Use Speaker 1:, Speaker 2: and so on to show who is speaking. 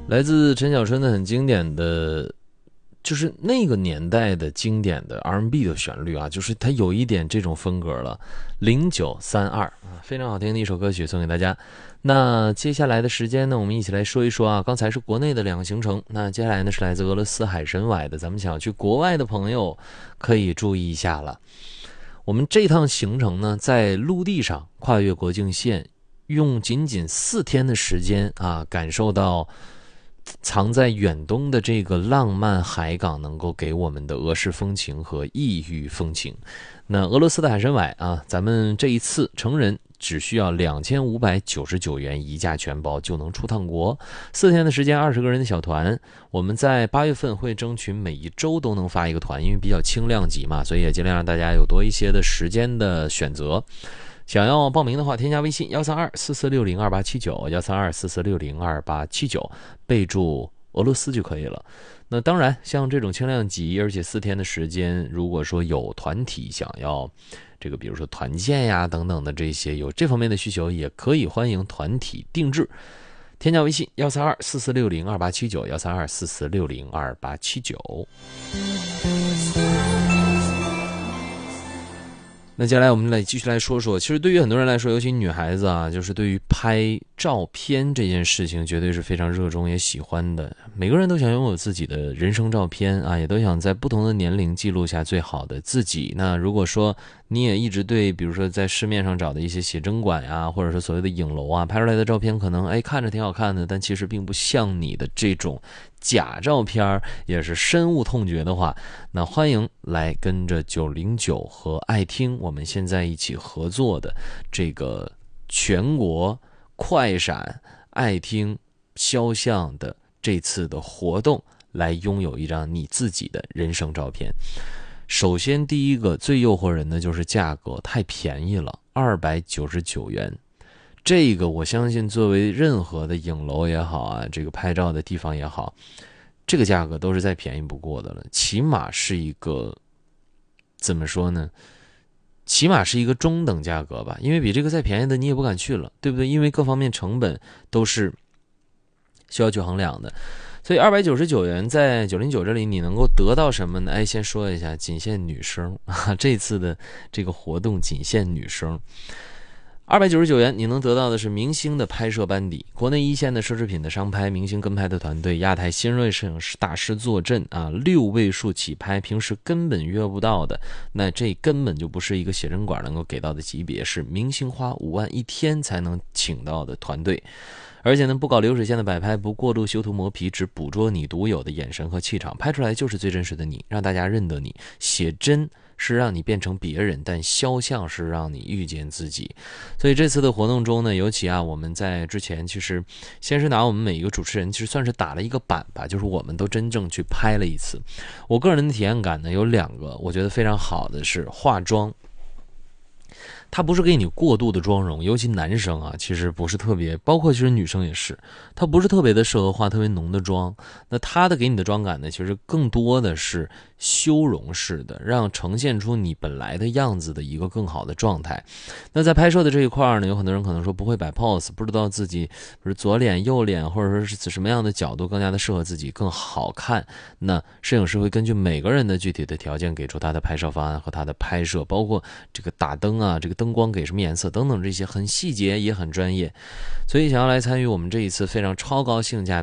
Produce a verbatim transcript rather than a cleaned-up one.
Speaker 1: 来自陈小春的很经典的，就是那个年代的经典的 R and B 的旋律啊，就是它有一点这种风格了。零九三二啊，非常好听的一首歌曲送给大家。那接下来的时间呢，我们一起来说一说啊，刚才是国内的两个行程，那接下来呢是来自俄罗斯海参崴的，咱们想去国外的朋友可以注意一下了。我们这趟行程呢，在陆地上跨越国境线，用仅仅四天的时间啊，感受到藏在远东的这个浪漫海港能够给我们的俄式风情和异域风情。那俄罗斯的海参崴啊，咱们这一次成人只需要两千五百九十九元一价全包就能出趟国，四天的时间，二十个人的小团。我们在八月份会争取每一周都能发一个团，因为比较轻量级嘛，所以也尽量让大家有多一些的时间的选择。想要报名的话，添加微信幺三二四四六零二八七九幺三二四四六零二八七九，备注俄罗斯就可以了。那当然，像这种轻量级，而且四天的时间，如果说有团体想要这个，比如说团建呀等等的这些有这方面的需求，也可以欢迎团体定制。添加微信幺三二四四六零二八七九幺三二四四六零二八七九。那接下来我们来继续来说说，其实对于很多人来说，尤其女孩子啊，就是对于拍照片这件事情绝对是非常热衷也喜欢的。每个人都想拥有自己的人生照片啊，也都想在不同的年龄记录下最好的自己。那如果说你也一直对比如说在市面上找的一些写真馆呀，或者是所谓的影楼啊，拍出来的照片可能哎看着挺好看的，但其实并不像你的这种假照片，也是深恶痛绝的话，那欢迎来跟着九零九和爱听我们现在一起合作的这个全国快闪爱听肖像的这次的活动，来拥有一张你自己的人生照片。首先第一个最诱惑人的就是价格太便宜了，二百九十九元。这个我相信作为任何的影楼也好啊，这个拍照的地方也好，这个价格都是再便宜不过的了，起码是一个怎么说呢，起码是一个中等价格吧，因为比这个再便宜的你也不敢去了，对不对？因为各方面成本都是需要去衡量的。所以二百九十九元在九零九这里你能够得到什么呢？哎，先说一下，仅限女生啊，这次的这个活动仅限女生。二百九十九元你能得到的是明星的拍摄班底，国内一线的奢侈品的商拍，明星跟拍的团队，亚太新锐摄影师大师坐镇啊，六位数起拍，平时根本约不到的，那这根本就不是一个写真馆能够给到的级别，是明星花五万一天才能请到的团队。而且呢，不搞流水线的摆拍，不过度修图磨皮，只捕捉你独有的眼神和气场，拍出来就是最真实的你，让大家认得你。写真是让你变成别人，但肖像是让你遇见自己。所以这次的活动中呢，尤其啊，我们在之前其实先是拿我们每一个主持人，其实算是打了一个板吧，就是我们都真正去拍了一次。我个人的体验感呢有两个，我觉得非常好的是化妆。它不是给你过度的妆容，尤其男生啊，其实不是特别，包括其实女生也是，它不是特别的适合化特别浓的妆。那它的给你的妆感呢，其实更多的是修容式的，让呈现出你本来的样子的一个更好的状态。那在拍摄的这一块呢，有很多人可能说不会摆 pose， 不知道自己不是左脸右脸，或者说是什么样的角度更加的适合自己更好看。那摄影师会根据每个人的具体的条件给出他的拍摄方案和他的拍摄，包括这个打灯啊，这个灯光给什么颜色等等，这些很细节也很专业。所以想要来参与我们这一次非常超高性价